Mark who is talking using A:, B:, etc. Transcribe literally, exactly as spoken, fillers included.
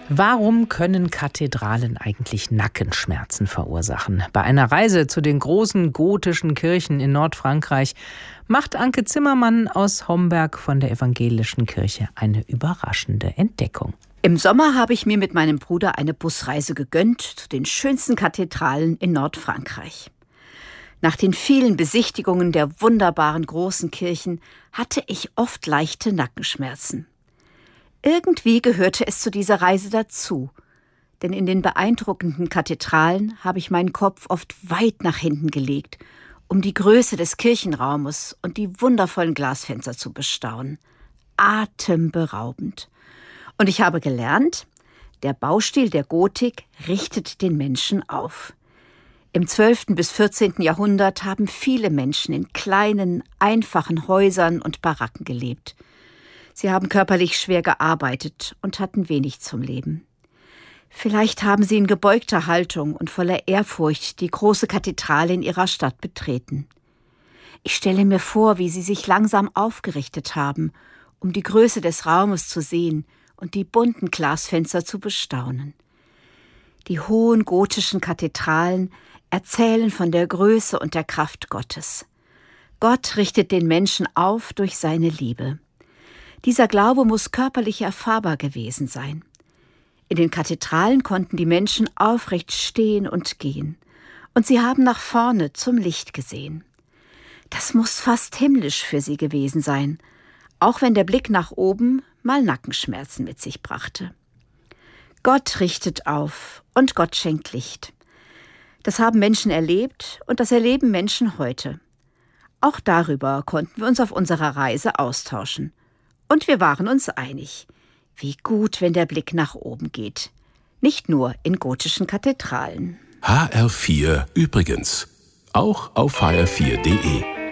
A: Warum können Kathedralen eigentlich Nackenschmerzen verursachen? Bei einer Reise zu den großen gotischen Kirchen in Nordfrankreich macht Anke Zimmermann aus Homberg von der Evangelischen Kirche eine überraschende Entdeckung.
B: Im Sommer habe ich mir mit meinem Bruder eine Busreise gegönnt zu den schönsten Kathedralen in Nordfrankreich. Nach den vielen Besichtigungen der wunderbaren großen Kirchen hatte ich oft leichte Nackenschmerzen. Irgendwie gehörte es zu dieser Reise dazu, denn in den beeindruckenden Kathedralen habe ich meinen Kopf oft weit nach hinten gelegt, um die Größe des Kirchenraumes und die wundervollen Glasfenster zu bestaunen. Atemberaubend. Und ich habe gelernt, der Baustil der Gotik richtet den Menschen auf. Im zwölften bis vierzehnten Jahrhundert haben viele Menschen in kleinen, einfachen Häusern und Baracken gelebt. Sie haben körperlich schwer gearbeitet und hatten wenig zum Leben. Vielleicht haben sie in gebeugter Haltung und voller Ehrfurcht die große Kathedrale in ihrer Stadt betreten. Ich stelle mir vor, wie sie sich langsam aufgerichtet haben, um die Größe des Raumes zu sehen und die bunten Glasfenster zu bestaunen. Die hohen gotischen Kathedralen erzählen von der Größe und der Kraft Gottes. Gott richtet den Menschen auf durch seine Liebe. Dieser Glaube muss körperlich erfahrbar gewesen sein. In den Kathedralen konnten die Menschen aufrecht stehen und gehen, und sie haben nach vorne zum Licht gesehen. Das muss fast himmlisch für sie gewesen sein, auch wenn der Blick nach oben mal Nackenschmerzen mit sich brachte. Gott richtet auf und Gott schenkt Licht. Das haben Menschen erlebt und das erleben Menschen heute. Auch darüber konnten wir uns auf unserer Reise austauschen. Und wir waren uns einig, wie gut, wenn der Blick nach oben geht. Nicht nur in gotischen Kathedralen.
C: H R vier übrigens. Auch auf h r vier punkt d e.